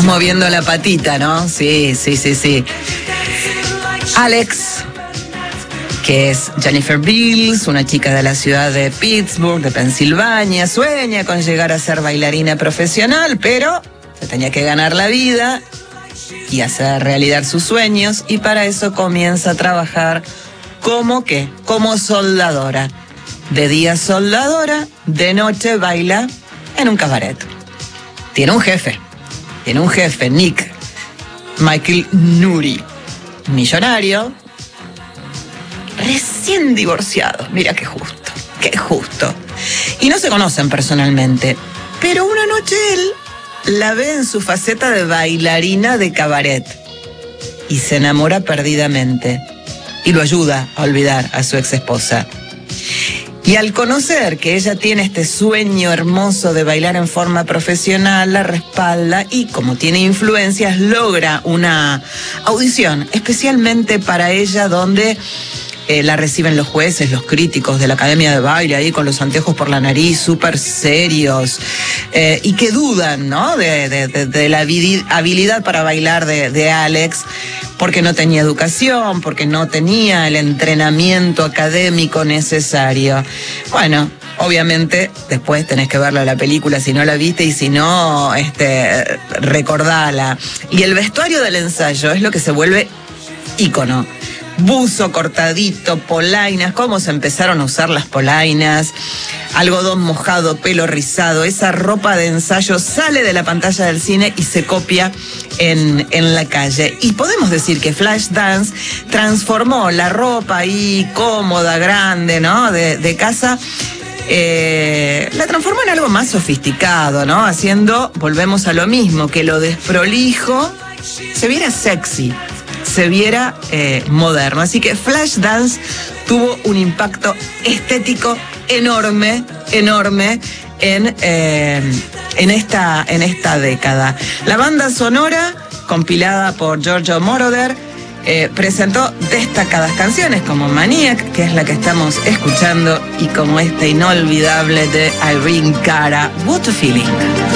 moviendo la patita, ¿no? Sí. Alex, que es Jennifer Beals, una chica de la ciudad de Pittsburgh, de Pensilvania, sueña con llegar a ser bailarina profesional, pero se tenía que ganar la vida y hacer realidad sus sueños, y para eso comienza a trabajar como soldadora. De día soldadora, de noche baila en un cabaret. Tiene un jefe, Nick Michael Nuri, millonario, recién divorciado. Mira qué justo. Y no se conocen personalmente, pero una noche él la ve en su faceta de bailarina de cabaret y se enamora perdidamente y lo ayuda a olvidar a su ex esposa. Y al conocer que ella tiene este sueño hermoso de bailar en forma profesional, la respalda y, como tiene influencias, logra una audición especialmente para ella, donde la reciben los jueces, los críticos de la Academia de Baile, ahí con los anteojos por la nariz, súper serios, y que dudan, ¿no? de la habilidad para bailar de Alex, porque no tenía educación, porque no tenía el entrenamiento académico necesario. Bueno, obviamente después tenés que verla la película si no la viste, y si no, recordala. Y el vestuario del ensayo es lo que se vuelve ícono. Buzo cortadito, polainas, cómo se empezaron a usar las polainas, algodón mojado, pelo rizado. Esa ropa de ensayo sale de la pantalla del cine y se copia en la calle. Y podemos decir que Flashdance transformó la ropa ahí cómoda, grande, ¿no? de casa, la transformó en algo más sofisticado, ¿no? Haciendo, volvemos a lo mismo, que lo desprolijo se viera sexy, se viera moderno. Así que Flashdance tuvo un impacto estético enorme en esta década. La banda sonora, compilada por Giorgio Moroder, presentó destacadas canciones como Maniac, que es la que estamos escuchando, y como esta inolvidable de Irene Cara, What a Feeling.